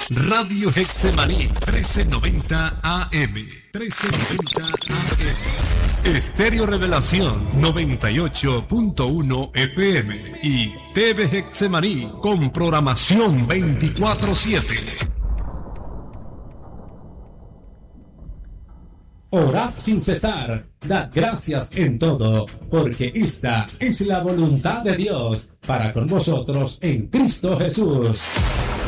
Radio Getsemaní 1390 AM. 1390 AM. Estéreo Revelación 98.1 FM. Y TV Getsemaní con programación 24/7. Orad sin cesar, dad gracias en todo, porque esta es la voluntad de Dios para con vosotros en Cristo Jesús.